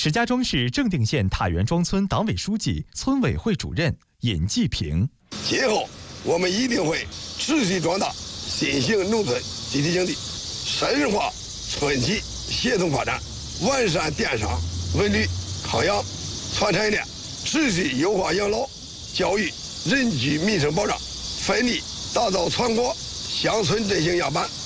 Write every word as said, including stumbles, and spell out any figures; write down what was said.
石家庄市正定县塔园庄村党委书记、村委会主任尹继平。 今后我们一定会持续壮大新型农村集体经济，深入化村企协同发展，完善电商、文旅、康养、传产业链，持续优化养老、教育、人居民生保障，奋力打造全国乡村振兴样板。